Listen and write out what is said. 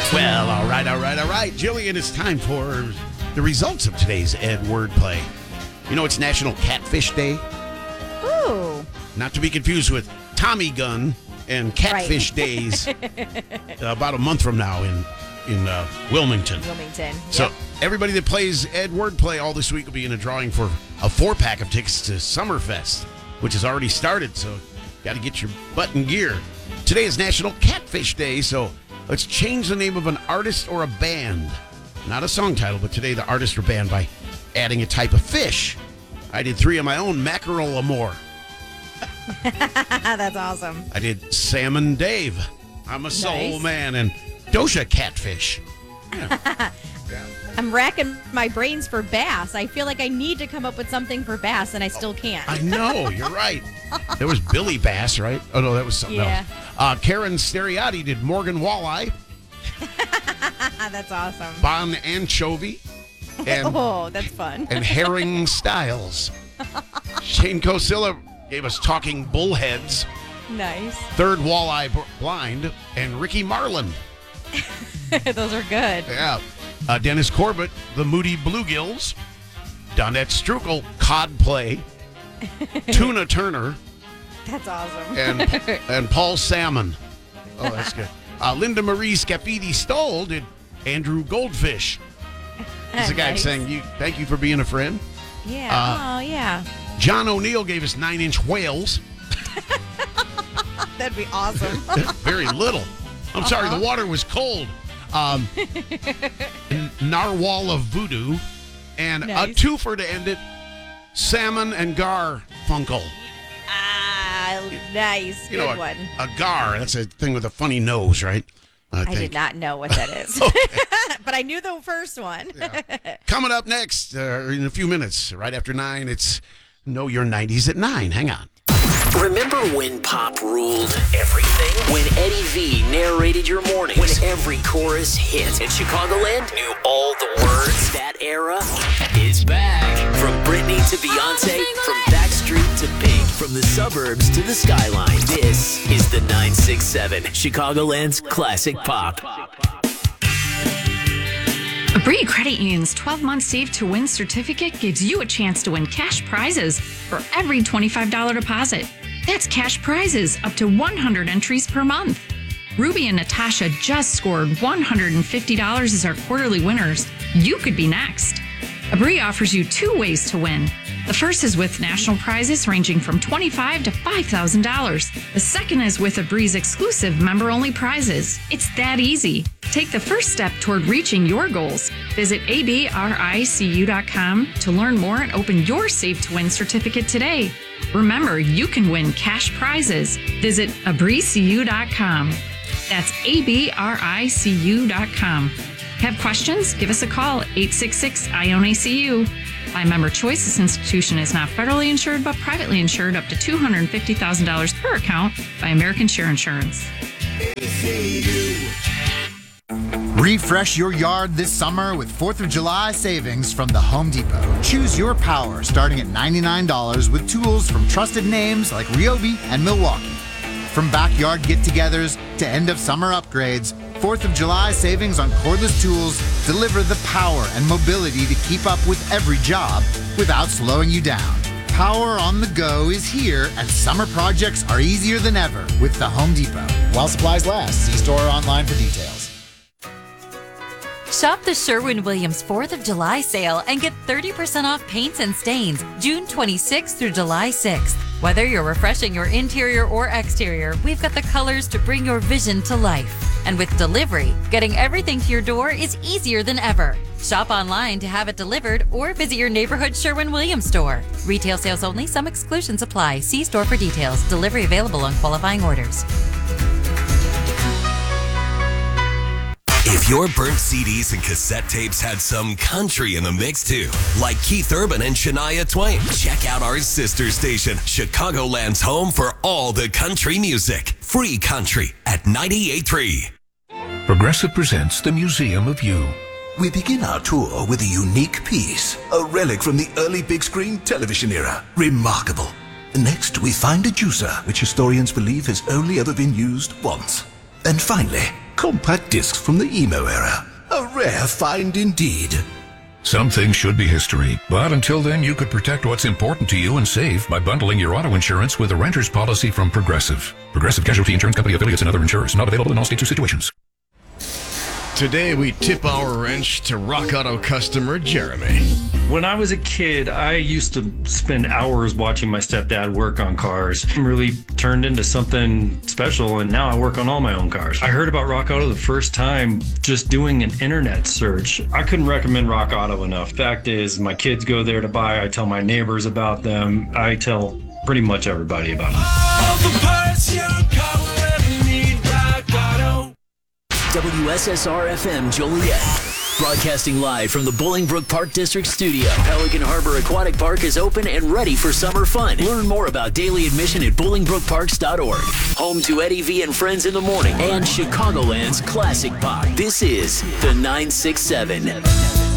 Well, all right. Jillian, it's time for the results of today's Ed Wordplay. You know, it's National Catfish Day. Ooh. Not to be confused with Tommy Gun and Catfish Days about a month from now in Wilmington. Yep. So everybody that plays Ed Wordplay all this week will be in a drawing for a 4-pack of tickets to Summerfest, which has already started, so got to get your butt in gear. Today is National Catfish Day, so let's change the name of an artist or a band. Not a song title, but today the artist or band by adding a type of fish. I did 3 of my own, Mackerel Amore. That's awesome. I did Salmon Dave, I'm a Soul Nice. Man, and Dosha Catfish. Yeah. I'm racking my brains for bass. I feel like I need to come up with something for bass, and I still can't. I know, you're right. There was Billy Bass, right? Oh, no, that was something else. Karen Steriati did Morgan Walleye. That's awesome. Bon Anchovy. And, That's fun. and Herring Styles. Shane Cosilla gave us Talking Bullheads. Nice. Third Walleye Blind. And Ricky Marlin. Those are good. Yeah. Dennis Corbett, The Moody Bluegills. Donette Strukel, Cod Play. Tuna Turner. That's awesome. And Paul Salmon. Oh, that's good. Linda Marie Scafidi Stoll did Andrew Goldfish. There's a guy Nice. saying, "Thank you for being a friend." Yeah. Yeah. John O'Neill gave us 9-inch whales. That'd be awesome. Very little. I'm sorry, the water was cold. Narwhal of Voodoo. And Nice. a twofer to end it, Salmon and Garfunkel. Nice. You Good know, one. a gar, that's a thing with a funny nose, right? I think. did not know what that is. But I knew the first one. Coming up next, in a few minutes, right after 9, it's Know Your 90s at 9. Hang on. Remember when pop ruled everything? When Eddie V narrated your mornings? When every chorus hit? And Chicagoland knew all the words? That era is back. From Britney to Beyonce, from Backstreet to Pink, from the suburbs to the skyline, this is the 967, Chicagoland's classic pop. Bree Credit Union's 12-month Save to Win certificate gives you a chance to win cash prizes for every $25 deposit. That's cash prizes up to 100 entries per month. Ruby and Natasha just scored $150 as our quarterly winners. You could be next. Abri offers you 2 ways to win. The first is with national prizes ranging from $25 to $5,000. The second is with Abri's exclusive member-only prizes. It's that easy. Take the first step toward reaching your goals. Visit abricu.com to learn more and open your Save to Win certificate today. Remember, you can win cash prizes. Visit abricu.com. That's abricu.com. Have questions? Give us a call, 866-IOWN-ACU. By member choice, this institution is not federally insured but privately insured up to $250,000 per account by American Share Insurance. Refresh your yard this summer with 4th of July savings from the Home Depot. Choose your power starting at $99 with tools from trusted names like Ryobi and Milwaukee. From backyard get-togethers to end-of-summer upgrades, 4th of July savings on cordless tools deliver the power and mobility to keep up with every job without slowing you down. Power on the go is here, and summer projects are easier than ever with the Home Depot. While supplies last, see store or online for details. Shop the Sherwin-Williams 4th of July sale and get 30% off paints and stains June 26th through July 6th. Whether you're refreshing your interior or exterior, we've got the colors to bring your vision to life. And with delivery, getting everything to your door is easier than ever. Shop online to have it delivered or visit your neighborhood Sherwin-Williams store. Retail sales only, some exclusions apply. See store for details. Delivery available on qualifying orders. If your burnt CDs and cassette tapes had some country in the mix too, like Keith Urban and Shania Twain, check out our sister station, Chicagoland's home for all the country music. Free country at 98.3. Progressive presents the Museum of You. We begin our tour with a unique piece, a relic from the early big screen television era. Remarkable. Next, we find a juicer, which historians believe has only ever been used once. And finally, Compact discs from the emo era. A rare find indeed. Some things should be history, but until then, you could protect what's important to you and save by bundling your auto insurance with a renter's policy from Progressive. Progressive Casualty Insurance Company affiliates and other insurers. Not available in all states or situations. Today, we tip our wrench to Rock Auto customer Jeremy. When I was a kid, I used to spend hours watching my stepdad work on cars. It really turned into something special, and now I work on all my own cars. I heard about Rock Auto the first time just doing an internet search. I couldn't recommend Rock Auto enough. Fact is, my kids go there to buy. I tell my neighbors about them. I tell pretty much everybody about them. All the parts your car will ever need, Rock Auto. WSSR-FM Joliet. Broadcasting live from the Bolingbrook Park District studio. Pelican Harbor Aquatic Park is open and ready for summer fun. Learn more about daily admission at BolingbrookParks.org. Home to Eddie V and Friends in the Morning and Chicagoland's classic pop. This is the 967.